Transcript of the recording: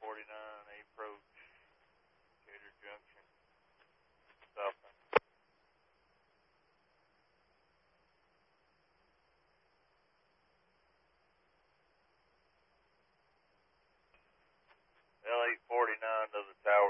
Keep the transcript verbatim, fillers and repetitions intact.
forty-nine approach, Gator Junction, southbound. L eight forty-nine to the tower.